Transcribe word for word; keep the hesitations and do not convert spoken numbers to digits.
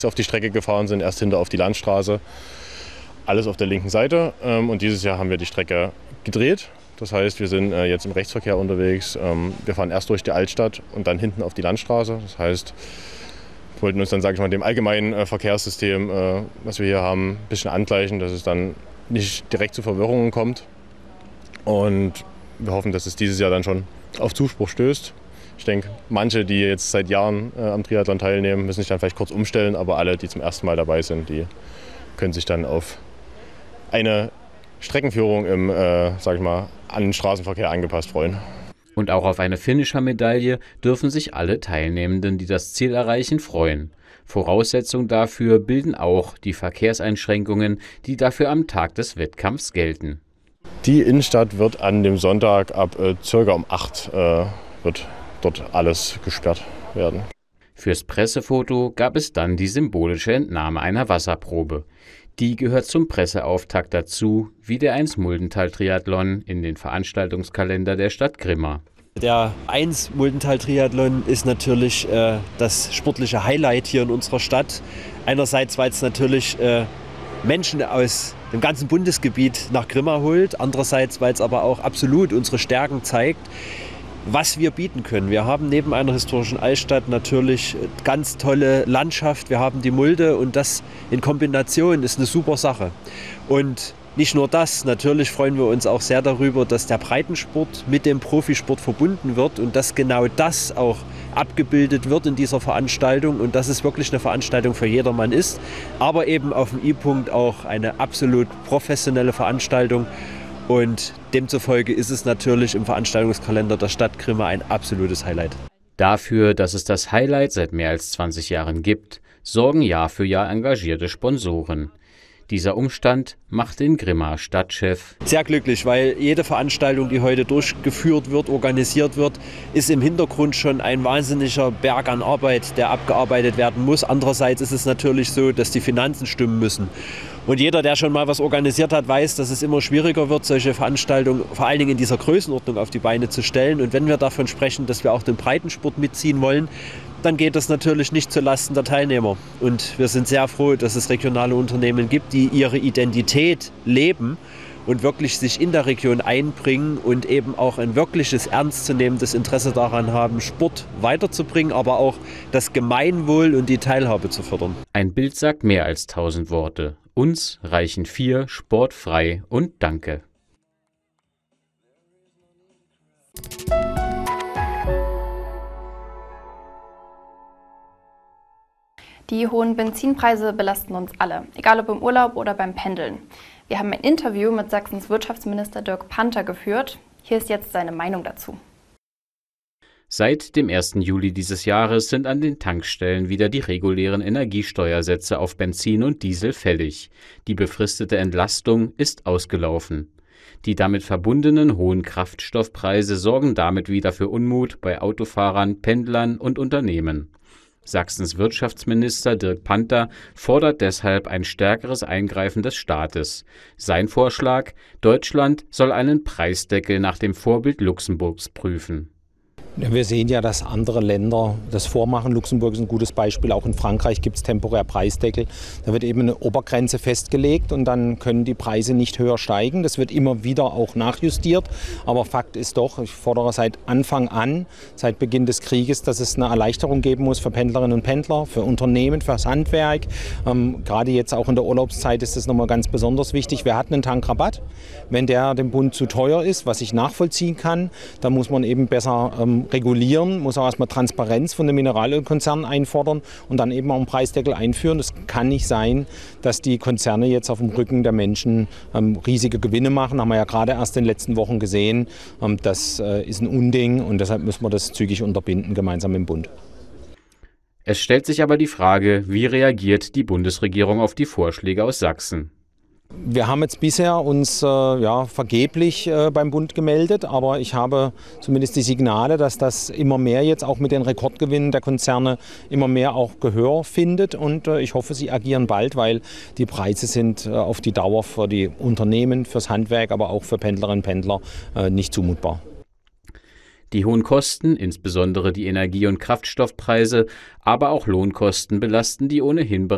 auf die Strecke gefahren sind, erst hinter auf die Landstraße. Alles auf der linken Seite. Und dieses Jahr haben wir die Strecke gedreht. Das heißt, wir sind jetzt im Rechtsverkehr unterwegs. Wir fahren erst durch die Altstadt und dann hinten auf die Landstraße. Das heißt, wir wollten uns dann, sage ich mal, dem allgemeinen Verkehrssystem, was wir hier haben, ein bisschen angleichen, dass es dann nicht direkt zu Verwirrungen kommt. Und wir hoffen, dass es dieses Jahr dann schon auf Zuspruch stößt. Ich denke, manche, die jetzt seit Jahren äh, am Triathlon teilnehmen, müssen sich dann vielleicht kurz umstellen, aber alle, die zum ersten Mal dabei sind, die können sich dann auf eine Streckenführung im, äh, sag ich mal, an den Straßenverkehr angepasst freuen. Und auch auf eine Finisher-Medaille dürfen sich alle Teilnehmenden, die das Ziel erreichen, freuen. Voraussetzung dafür bilden auch die Verkehrseinschränkungen, die dafür am Tag des Wettkampfs gelten. Die Innenstadt wird an dem Sonntag ab äh, circa um acht äh, wird dort alles gesperrt werden. Fürs Pressefoto gab es dann die symbolische Entnahme einer Wasserprobe. Die gehört zum Presseauftakt dazu, wie der eins Muldental-Triathlon in den Veranstaltungskalender der Stadt Grimma. Der eins Muldental-Triathlon ist natürlich äh, das sportliche Highlight hier in unserer Stadt. Einerseits, weil es natürlich äh, Menschen aus dem ganzen Bundesgebiet nach Grimma holt. Andererseits, weil es aber auch absolut unsere Stärken zeigt, was wir bieten können. Wir haben neben einer historischen Altstadt natürlich ganz tolle Landschaft. Wir haben die Mulde und das in Kombination ist eine super Sache. Und nicht nur das, natürlich freuen wir uns auch sehr darüber, dass der Breitensport mit dem Profisport verbunden wird und dass genau das auch abgebildet wird in dieser Veranstaltung und dass es wirklich eine Veranstaltung für jedermann ist, aber eben auf dem I-Punkt auch eine absolut professionelle Veranstaltung. Und demzufolge ist es natürlich im Veranstaltungskalender der Stadt Grimma ein absolutes Highlight. Dafür, dass es das Highlight seit mehr als zwanzig Jahren gibt, sorgen Jahr für Jahr engagierte Sponsoren. Dieser Umstand macht den Grimma Stadtchef sehr glücklich, weil jede Veranstaltung, die heute durchgeführt wird, organisiert wird, ist im Hintergrund schon ein wahnsinniger Berg an Arbeit, der abgearbeitet werden muss. Andererseits ist es natürlich so, dass die Finanzen stimmen müssen. Und jeder, der schon mal was organisiert hat, weiß, dass es immer schwieriger wird, solche Veranstaltungen vor allen Dingen in dieser Größenordnung auf die Beine zu stellen. Und wenn wir davon sprechen, dass wir auch den Breitensport mitziehen wollen, dann geht das natürlich nicht zulasten der Teilnehmer. Und wir sind sehr froh, dass es regionale Unternehmen gibt, die ihre Identität leben und wirklich sich in der Region einbringen und eben auch ein wirkliches, ernstzunehmendes Interesse daran haben, Sport weiterzubringen, aber auch das Gemeinwohl und die Teilhabe zu fördern. Ein Bild sagt mehr als tausend Worte. Uns reichen vier: sportfrei und Danke. Die hohen Benzinpreise belasten uns alle, egal ob im Urlaub oder beim Pendeln. Wir haben ein Interview mit Sachsens Wirtschaftsminister Dirk Panther geführt. Hier ist jetzt seine Meinung dazu. Seit dem ersten Juli dieses Jahres sind an den Tankstellen wieder die regulären Energiesteuersätze auf Benzin und Diesel fällig. Die befristete Entlastung ist ausgelaufen. Die damit verbundenen hohen Kraftstoffpreise sorgen damit wieder für Unmut bei Autofahrern, Pendlern und Unternehmen. Sachsens Wirtschaftsminister Dirk Panther fordert deshalb ein stärkeres Eingreifen des Staates. Sein Vorschlag: Deutschland soll einen Preisdeckel nach dem Vorbild Luxemburgs prüfen. Wir sehen ja, dass andere Länder das vormachen. Luxemburg ist ein gutes Beispiel. Auch in Frankreich gibt es temporär Preisdeckel. Da wird eben eine Obergrenze festgelegt und dann können die Preise nicht höher steigen. Das wird immer wieder auch nachjustiert. Aber Fakt ist doch, ich fordere seit Anfang an, seit Beginn des Krieges, dass es eine Erleichterung geben muss für Pendlerinnen und Pendler, für Unternehmen, für das Handwerk. Ähm, gerade jetzt auch in der Urlaubszeit ist das nochmal ganz besonders wichtig. Wir hatten einen Tankrabatt. Wenn der dem Bund zu teuer ist, was ich nachvollziehen kann, dann muss man eben besser ähm, regulieren, muss auch erstmal Transparenz von den Mineralölkonzernen einfordern und dann eben auch einen Preisdeckel einführen. Es kann nicht sein, dass die Konzerne jetzt auf dem Rücken der Menschen ähm, riesige Gewinne machen. Haben wir ja gerade erst in den letzten Wochen gesehen. Ähm, das äh, ist ein Unding und deshalb müssen wir das zügig unterbinden, gemeinsam im Bund. Es stellt sich aber die Frage, wie reagiert die Bundesregierung auf die Vorschläge aus Sachsen? Wir haben jetzt bisher uns äh, ja, vergeblich äh, beim Bund gemeldet, aber ich habe zumindest die Signale, dass das immer mehr jetzt auch mit den Rekordgewinnen der Konzerne immer mehr auch Gehör findet und äh, ich hoffe, sie agieren bald, weil die Preise sind äh, auf die Dauer für die Unternehmen, fürs Handwerk, aber auch für Pendlerinnen und Pendler äh, nicht zumutbar. Die hohen Kosten, insbesondere die Energie- und Kraftstoffpreise, aber auch Lohnkosten belasten die ohnehin bereits